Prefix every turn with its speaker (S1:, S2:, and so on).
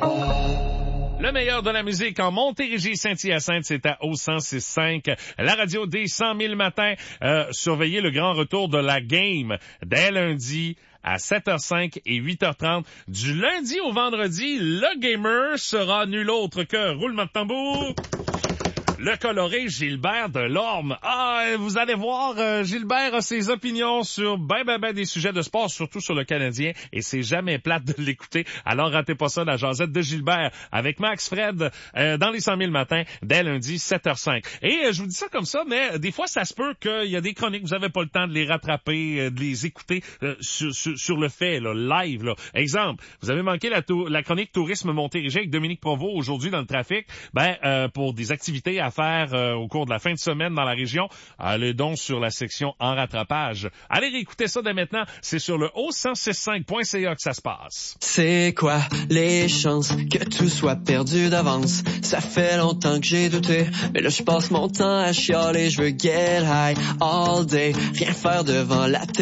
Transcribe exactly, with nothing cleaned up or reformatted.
S1: Le meilleur de la musique en Montérégie-Saint-Hyacinthe, c'est à O cent six cinq, la radio des cent mille matins. Euh, surveillez le grand retour de la game dès lundi à sept heures cinq et huit heures trente. Du lundi au vendredi, le gamer sera nul autre que, roulement de tambour, le coloré Gilbert Delorme. Ah, vous allez voir, euh, Gilbert a ses opinions sur ben ben ben des sujets de sport, surtout sur le Canadien, et c'est jamais plate de l'écouter. Alors ratez pas ça, la jasette de Gilbert avec Max Fred euh, dans les cent mille matins dès lundi sept heures cinq. Et euh, je vous dis ça comme ça, mais euh, des fois ça se peut qu'il y a des chroniques, vous avez pas le temps de les rattraper, euh, de les écouter euh, sur, sur, sur le fait, là, live. Là. Exemple, vous avez manqué la, tou- la chronique Tourisme Montérégie avec Dominique Provost aujourd'hui dans le trafic, ben euh, pour des activités à faire euh, au cours de la fin de semaine dans la région, allez donc sur la section en rattrapage. Allez réécouter ça dès maintenant, c'est sur le o cent soixante-cinq point c a que ça se passe.
S2: C'est quoi les chances que tout soit perdu d'avance? Ça fait longtemps que j'ai douté, mais là je passe mon temps à chialer, je veux get high all day, rien faire devant la télé.